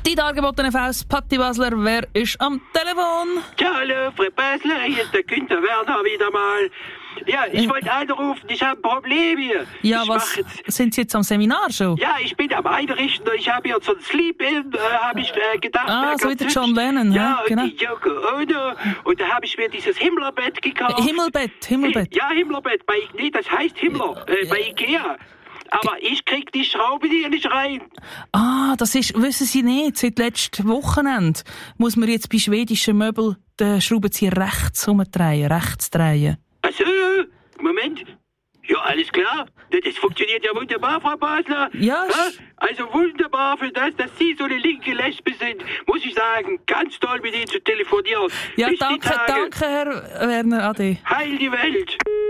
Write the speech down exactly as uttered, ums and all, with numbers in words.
Die dargebotene Faust, Patti Basler, wer ist am Telefon? Ja, hallo, Frau Basler, hier ist der Günther Werner wieder mal. Ja, ich wollte anrufen, ich habe ein Problem hier. Ja, ich was, jetzt, sind Sie jetzt am Seminar schon? Ja, ich bin am Einrichten und ich habe hier so ein Sleep-In, äh, habe ich äh, gedacht. Ah, so wie der John Lennon, ja, ja, genau. und die Yoko Ono. Und da habe ich mir dieses Himmlerbett gekauft. Himmelbett, Himmelbett. Ja, Himmlerbett, bei, nee, das heißt Himmler, äh, bei Ikea. Aber ich krieg die Schraube hier nicht rein. Ah, das ist, wissen Sie nicht, seit letztem Wochenende muss man jetzt bei schwedischen Möbeln den Schraubenzieher rechts umdrehen, rechts drehen. Also, Moment. Ja, alles klar. Das funktioniert ja wunderbar, Frau Basler. Ja. Also wunderbar für das, dass Sie so eine linke Lesbe sind. Muss ich sagen, ganz toll mit Ihnen zu telefonieren. Ja, Bis danke, danke, Herr Werner, ade. Heil die Welt.